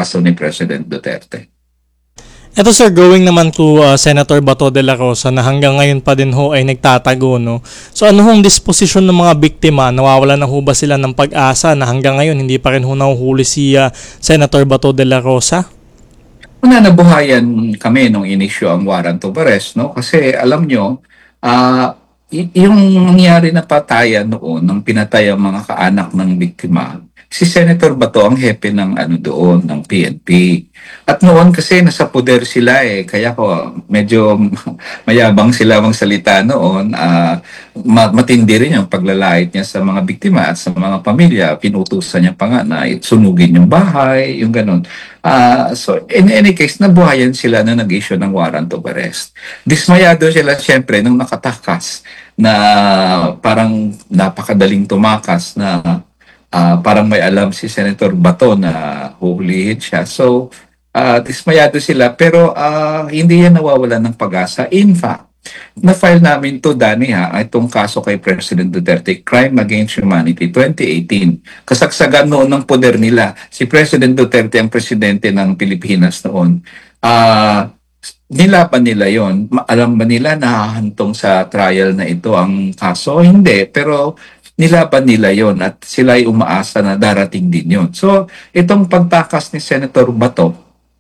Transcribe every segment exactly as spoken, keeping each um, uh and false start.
kaso ni President Duterte. Ito sir, going naman to uh, Senator Bato de la Rosa na hanggang ngayon pa din ho ay nagtatago, no? So ano hong disposisyon ng mga biktima? Nawawalan na ho ba sila ng pag-asa na hanggang ngayon hindi pa rin ho nahuhuli si uh, Senator Bato de la Rosa? Una, nabuhayan kami nung inisyu ang warrant of arrest, no? Kasi alam nyo, uh, y- yung nangyari na patayan noon, nang pinatay ang mga kaanak ng biktima, si Senator Bato ang hepe ng ano doon, ng P N P. At noon kasi nasa poder sila eh, kaya ko medyo mayabang sila magsalita noon. Uh, matindi rin yung paglalait niya sa mga biktima at sa mga pamilya. Pinutusan niya pa nga na sunugin yung bahay, yung ganun. Uh, so in any case, nabuhayan sila na nag-issue ng warrant of arrest. Dismayado sila siyempre nung nakatakas na parang napakadaling tumakas na Uh, parang may alam si Senator Bato na huhulihin siya. So, uh, dismayado sila pero uh, hindi yan nawawalan ng pag-asa. In fact, na-file namin to, Dani ha, itong kaso kay President Duterte, Crime Against Humanity, twenty eighteen. Kasagsagan noon ng poder nila. Si President Duterte ang presidente ng Pilipinas noon. Uh, nilaban nila yon. Alam ba nila nahahantong sa trial na ito ang kaso? Hindi, pero nilaban nila yon at sila ay umaasa na darating din yon. So, itong pagtakas ni Senator Bato,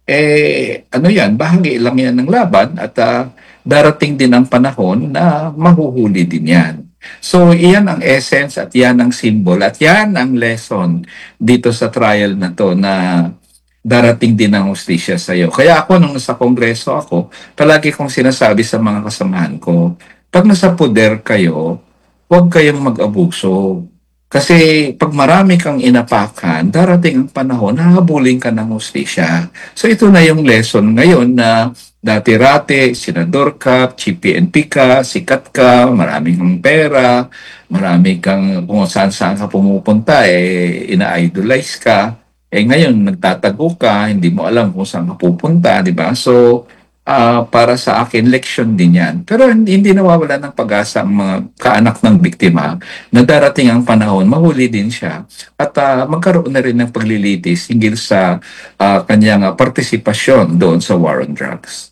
eh, ano yan, bahagi lang yan ng laban at uh, darating din ang panahon na mahuhuli din yan. So, iyan ang essence at yan ang symbol at yan ang lesson dito sa trial na to na darating din ang hustisya sa iyo. Kaya ako, nung nasa kongreso ako, palagi kong sinasabi sa mga kasamahan ko, pag nasa poder kayo, huwag kayong mag-abuso. Kasi pag marami kang inapakan, darating ang panahon, hahabulin ka ng hustisya. So ito na yung lesson ngayon na dati-rate, senador ka, Chief P N P ka, sikat ka, marami kang pera, marami kang kung saan-saan ka pumupunta, eh, ina-idolize ka. Eh ngayon, nagtatago ka, hindi mo alam kung saan ka pupunta, di ba? So, Uh, para sa akin, leksyon din yan. Pero hindi, hindi nawawala ng pag-asa ang mga kaanak ng biktima na darating ang panahon, mahuli din siya. At uh, magkaroon na rin ng paglilitis hinggil sa uh, kanyang uh, partisipasyon doon sa war on drugs.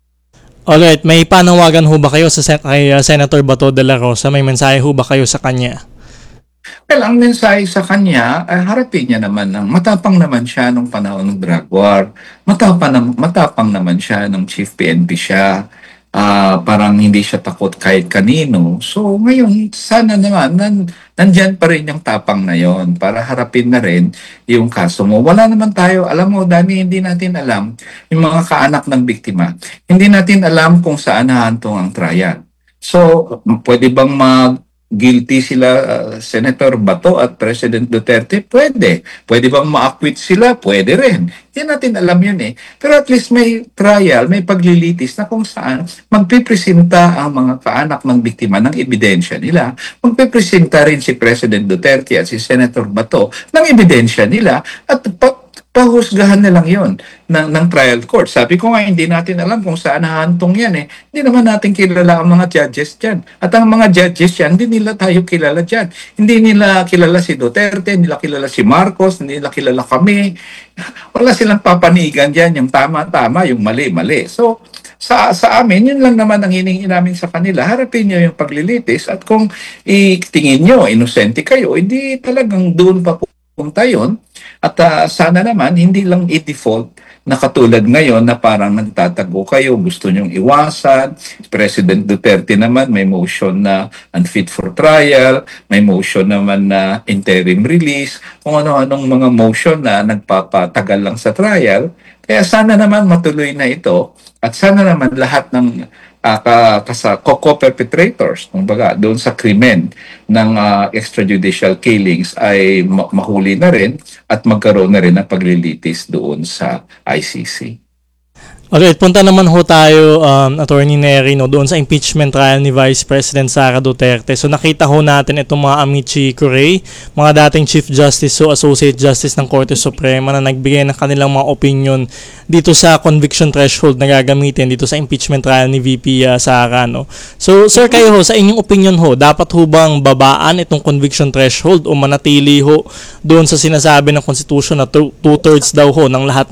Alright, may panawagan ho ba kayo sa Sen- kay uh, Senator Bato de la Rosa? May mensahe ho ba kayo sa kanya? Well, ang mensahe sa kanya, ay harapin niya naman ng matapang naman siya nung panahon ng drug war. Matapang, na, matapang naman siya nung Chief P N P siya. Uh, parang hindi siya takot kahit kanino. So ngayon, sana naman, nan, nandyan pa rin yung tapang na yon para harapin na rin yung kaso mo. Wala naman tayo, alam mo, Dani, hindi natin alam yung mga kaanak ng biktima. Hindi natin alam kung saan nahantong ang trial. So, pwede bang mag guilty sila uh, Senator Bato at President Duterte? Pwede. Pwede bang ma-acquit sila? Pwede rin. Hindi natin alam yun eh. Pero at least may trial, may paglilitis na kung saan magpipresenta ang mga kaanak ng biktima ng ebidensya nila. Magpipresenta rin si President Duterte at si Senator Bato ng ebidensya nila at pa- pahusgahan na lang yun ng, ng trial court. Sabi ko nga, hindi natin alam kung saan nahantong yan eh. Hindi naman natin kilala ang mga judges dyan. At ang mga judges yan, hindi nila tayo kilala dyan. Hindi nila kilala si Duterte, hindi nila kilala si Marcos, hindi nila kilala kami. Wala silang papanigan dyan, yung tama-tama, yung mali-mali. So, sa sa amin, yun lang naman ang hiningi namin sa kanila. Harapin nyo yung paglilitis at kung itingin nyo, inosente kayo, hindi talagang doon pa punta yun. At uh, sana naman, hindi lang i-default na katulad ngayon na parang nagtatago kayo, gusto nyong iwasan. President Duterte naman may motion na unfit for trial, may motion naman na interim release, kung ano-anong mga motion na nagpapatagal lang sa trial. Kaya sana naman matuloy na ito at sana naman lahat ng uh, kasa co-perpetrators, kumbaga doon sa krimen ng uh, extrajudicial killings ay ma- mahuli na rin at magkaroon na rin ng paglilitis doon sa I C C. Alright, punta naman ho tayo, um, Attorney Nery, no, doon sa impeachment trial ni Vice President Sara Duterte. So nakita ho natin itong mga Amici Curay, mga dating Chief Justice o Associate Justice ng Korte Suprema na nagbigay ng kanilang mga opinion dito sa conviction threshold na gagamitin dito sa impeachment trial ni V P uh, Sara. No? So sir, kayo ho, sa inyong opinion ho, dapat ho bang babaan itong conviction threshold o manatili ho doon sa sinasabi ng Constitution na two-thirds daw ho ng lahat